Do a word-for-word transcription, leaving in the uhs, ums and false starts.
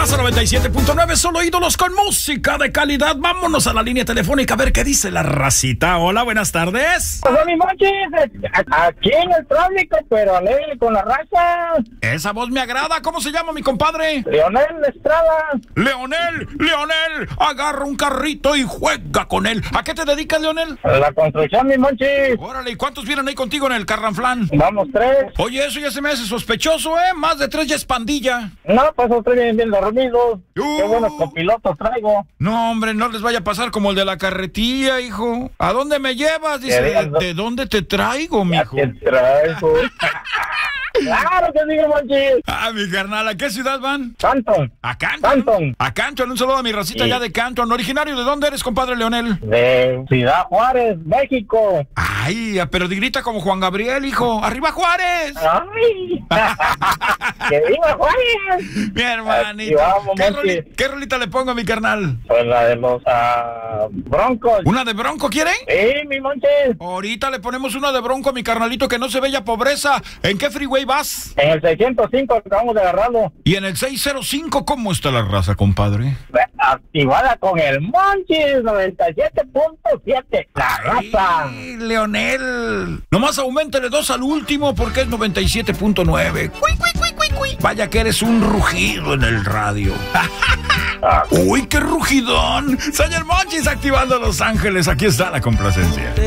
raza noventa y siete punto nueve, solo ídolos con música de calidad. Vámonos a la línea telefónica a ver qué dice la racita. Hola, buenas tardes. Hola, mi Monchis, aquí en el tráfico, pero alegre con la raza. Esa voz me agrada. ¿Cómo se llama mi compadre? Leonel Estrada. Leonel, Leonel, agarra un carrito y juega con él. ¿A qué te dedicas, Leonel? A la construcción, mi Monchis. Órale, ¿y cuántos vienen ahí contigo en el carranflán? Vamos tres. Oye, eso ya se me hace sospechoso, ¿eh? Más de tres ya es pandilla. No, pues estoy bien, bien dormidos. Uh. Qué buenos copilotos traigo. No, hombre, no les vaya a pasar como el de la carretilla, hijo. ¿A dónde me llevas? Dice, ¿de, ¿de dónde te traigo, mijo? Ya te traigo. Claro que sí, Monchis. Ah, mi carnal, ¿a qué ciudad van? Canton. A Canton. Canton. A Canton, un saludo a mi racita Sí. allá de Canton. ¿Originario de dónde eres, compadre Leonel? De Ciudad Juárez, México. Ay, pero grita como Juan Gabriel, hijo. ¡Arriba Juárez! ¡Ay! ¡Que viva Juárez! Mi hermanito. Aquí vamos, ¿Qué, Monchis. roli- ¿Qué rolita le pongo a mi carnal? Pues la de los uh, Broncos. ¿Una de Bronco quieren? Sí, mi Monchis. Ahorita le ponemos una de Bronco a mi carnalito, que no se vea pobreza. ¿En qué freeway vas? En el seiscientos cinco acabamos de agarrarlo. Y en el seiscientos cinco, ¿cómo está la raza, compadre? Activada con el Monchis noventa y siete punto siete. La raza. Ay, Leonel. Nomás auméntale dos al último porque es noventa y siete punto nueve. Cui, cui, cui, cui, cui. Vaya que eres un rugido en el radio. Uy, qué rugidón. Soy el Monchis activando Los Ángeles. Aquí está la complacencia.